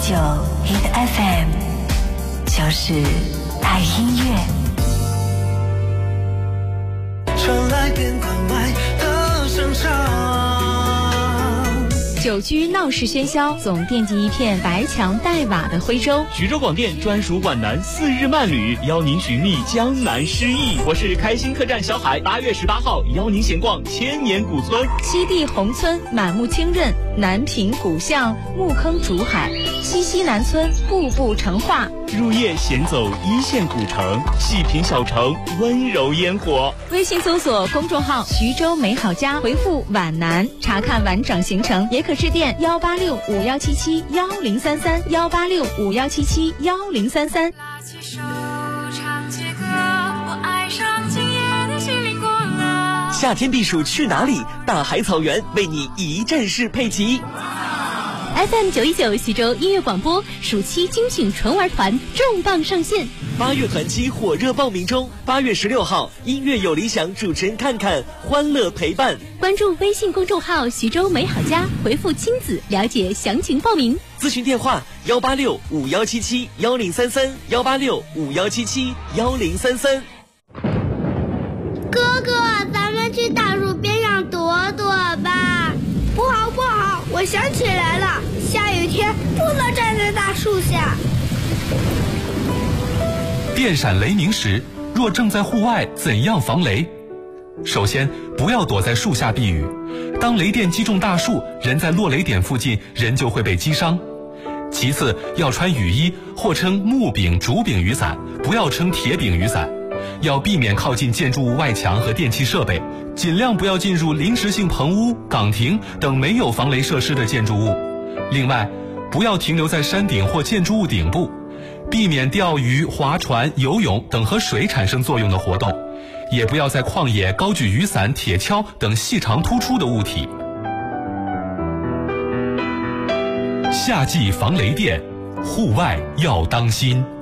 Hit FM， 就是爱音乐。 传来电话外的声场， 久居闹市喧嚣，总惦记一片白墙黛瓦的徽州。 徐州广电专属皖南4日慢旅，邀您寻觅江南诗意。我是开心客栈小海，8月18号邀您闲逛千年古村， 西递宏村满目清润，南平古巷木坑竹海，西南村步步成画。 入夜闲走一线古城，细品小城温柔烟火。 微信搜索公众号徐州美好家，回复皖南查看完整行程，也可致电18651771033，18651771033。 拉起手唱起歌，我爱上今夜的心灵过了。 夏天避暑去哪里？大海草原为你一站式配齐。 FM 919徐州音乐广播暑期精品纯玩团重磅上线 ，8月团期火热报名中，8月16号音乐有理想主持人看看欢乐陪伴。 关注微信公众号徐州美好家，回复亲子了解详情报名。 咨询电话18651771033，18651771033。 哥哥，咱们去大树边上躲躲吧。不好不好，我想起来了，下雨天不能站在大树下。 电闪雷鸣时，若正在户外，怎样防雷？首先，不要躲在树下避雨。当雷电击中大树，人在落雷点附近，人就会被击伤。其次，要穿雨衣，或称木柄、竹柄雨伞，不要称铁柄雨伞。要避免靠近建筑物外墙和电气设备，尽量不要进入临时性棚屋、岗亭等没有防雷设施的建筑物。另外，不要停留在山顶或建筑物顶部，避免钓鱼、划船、游泳等和水产生作用的活动，也不要在旷野高举雨伞、铁锹等细长突出的物体。夏季防雷电，户外要当心。